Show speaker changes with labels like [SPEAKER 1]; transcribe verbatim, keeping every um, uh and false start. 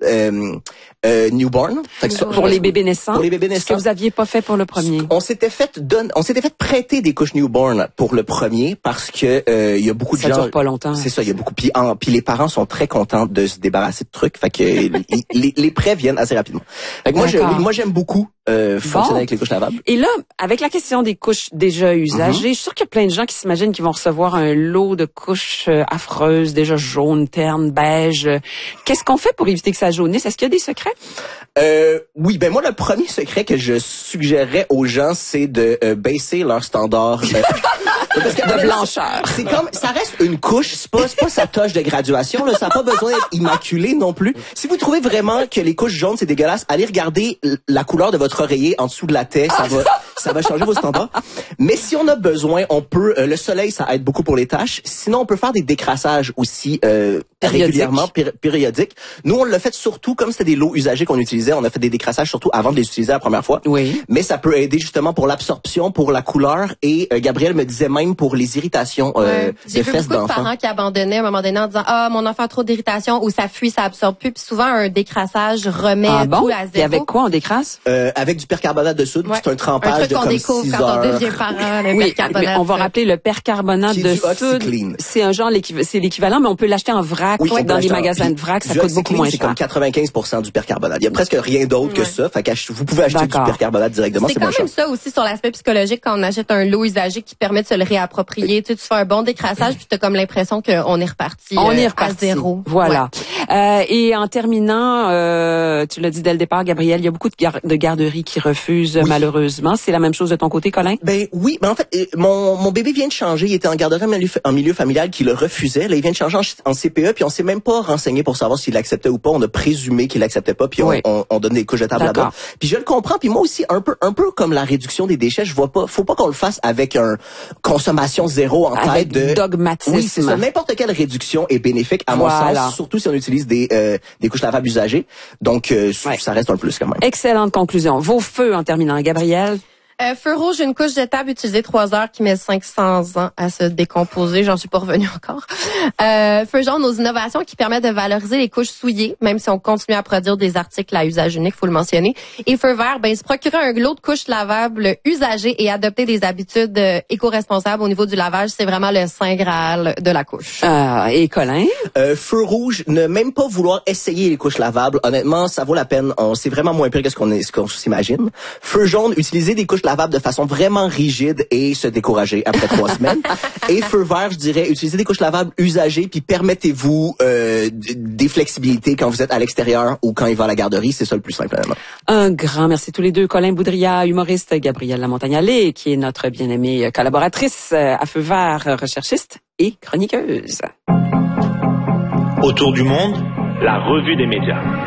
[SPEAKER 1] euh, euh, newborn. Fait que ça,
[SPEAKER 2] pour les bébés naissants.
[SPEAKER 1] Pour les bébés naissants.
[SPEAKER 2] Ce que vous aviez pas fait pour le premier.
[SPEAKER 1] On s'était fait donne, on s'était fait prêter des couches newborn pour le premier parce que euh, il y a beaucoup de
[SPEAKER 2] ça
[SPEAKER 1] gens.
[SPEAKER 2] Ça dure pas longtemps.
[SPEAKER 1] C'est ça, il y a beaucoup. Puis, en, puis les parents sont très contents de se débarrasser de trucs. Fait que les, les prêts viennent assez rapidement. Fait que moi, je, moi, j'aime beaucoup euh, fonctionner bon. avec les couches lavables.
[SPEAKER 2] Et là, avec la question des couches déjà usagées, mm-hmm. je suis sûre qu'il y a plein de gens qui s'imaginent qu'ils vont recevoir un lot de couches euh, affreuses, déjà jaunes, ternes, beige. Qu'est-ce qu'on fait pour éviter que ça jaunisse? Est-ce qu'il y a des secrets?
[SPEAKER 1] Euh, oui, ben moi, le premier secret que je suggérerais aux gens, c'est de euh, baisser leur standard. Euh, parce que,
[SPEAKER 2] de blancheur.
[SPEAKER 1] C'est comme, ça reste une couche, c'est pas, c'est pas sa toche de graduation, là, ça n'a pas besoin d'être immaculé non plus. Si vous trouvez vraiment que les couches jaunes, c'est dégueulasse, allez regarder la couleur de votre oreiller en dessous de la tête, ça va, ça va changer vos standards. Mais si on a besoin, on peut, euh, le soleil, ça aide beaucoup pour les taches. Sinon, on peut faire des décrassages aussi, euh, régulièrement, péri- périodiques. Nous, on l'a fait surtout, comme c'était des lots usagés qu'on utilisait, on a fait des décrassages surtout avant de les utiliser la première fois.
[SPEAKER 2] Oui.
[SPEAKER 1] Mais ça peut aider justement pour l'absorption, pour la couleur, et euh, Gabriel me disait même pour les irritations euh,
[SPEAKER 3] ouais.
[SPEAKER 1] de fesses d'enfants.
[SPEAKER 3] J'ai vu beaucoup de parents qui abandonnaient à un moment donné en disant ah mon enfant a trop d'irritation ou ça fuit, ça absorbe plus. Puis souvent un décrassage remet
[SPEAKER 2] ah bon?
[SPEAKER 3] tout à zéro.
[SPEAKER 2] Et avec quoi on décrasse?
[SPEAKER 1] Euh, avec du percarbonate de soude, ouais. C'est un trempage
[SPEAKER 3] un truc
[SPEAKER 1] de
[SPEAKER 3] qu'on
[SPEAKER 1] comme
[SPEAKER 3] découvre
[SPEAKER 1] six
[SPEAKER 3] quand
[SPEAKER 1] heures.
[SPEAKER 3] on devient parent. Le
[SPEAKER 2] oui,
[SPEAKER 3] percarbonate.
[SPEAKER 2] Mais on va rappeler le percarbonate de soude. C'est un genre l'équiv- c'est l'équivalent, mais on peut l'acheter en vrac oui, dans les magasins de vrac. Ça coûte beaucoup moins cher.
[SPEAKER 1] C'est comme quatre-vingt-quinze pour cent du percarbonate. Il y a presque rien d'autre que ouais. ça. Fait que vous pouvez acheter D'accord. du percarbonate directement.
[SPEAKER 3] C'est, c'est quand même cher. Ça aussi sur l'aspect psychologique quand on achète un lot usagé qui permet de se le réapproprier. Tu sais, tu fais un bon décrassage puis tu as comme l'impression qu'on est reparti,
[SPEAKER 2] on
[SPEAKER 3] euh,
[SPEAKER 2] est reparti.
[SPEAKER 3] à zéro.
[SPEAKER 2] Voilà. Ouais. Euh, et en terminant, euh, tu l'as dit dès le départ, Gabriel, il y a beaucoup de, gar- de garderies qui refusent oui. malheureusement. C'est la même chose de ton côté, Colin?
[SPEAKER 1] Ben oui, mais en fait, mon, mon bébé vient de changer. Il était en garderie en milieu, en milieu familial qui le refusait. Là, il vient de changer en, en C P E, puis on s'est même pas renseigné pour savoir s'il l'acceptait ou pas. On a présumé qu'il l'acceptait pas, puis oui. on, on, on donne des couches de table là-bas. Puis je le comprends. Puis moi aussi, un peu, un peu comme la réduction des déchets, je vois pas. Faut pas qu'on le fasse avec un consommation zéro en
[SPEAKER 2] avec
[SPEAKER 1] tête de
[SPEAKER 2] dogmatisme.
[SPEAKER 1] Oui, c'est ça. N'importe quelle réduction est bénéfique à voilà. mon sens, surtout si on utilise des euh, des couches lavables usagées. Donc euh, ouais. ça reste un plus quand même.
[SPEAKER 2] Excellente conclusion. Vos feux en terminant, Gabriel.
[SPEAKER 3] Euh, feu rouge, une couche jetable utilisée trois heures qui met cinq cents ans à se décomposer. J'en suis pas revenue encore. Euh, feu jaune, nos innovations qui permettent de valoriser les couches souillées, même si on continue à produire des articles à usage unique, faut le mentionner. Et feu vert, ben se procurer un lot de couches lavables usagées et adopter des habitudes euh, éco-responsables au niveau du lavage, c'est vraiment le saint graal de la couche.
[SPEAKER 2] Euh, et Colin?
[SPEAKER 1] Euh, feu rouge, ne même pas vouloir essayer les couches lavables. Honnêtement, ça vaut la peine. On, c'est vraiment moins pire que ce qu'on, est, ce qu'on s'imagine. Feu jaune, utiliser des couches lavables de façon vraiment rigide et se décourager après trois semaines. Et feu vert, je dirais, utilisez des couches lavables usagées puis permettez-vous euh, des flexibilités quand vous êtes à l'extérieur ou quand il va à la garderie. C'est ça le plus simple, honnêtement.
[SPEAKER 2] Un grand merci tous les deux. Colin Boudria, humoriste, Gabrielle Lamontagne-Allais, qui est notre bien-aimée collaboratrice à Feu vert, recherchiste et chroniqueuse.
[SPEAKER 4] Autour du monde, la revue des médias.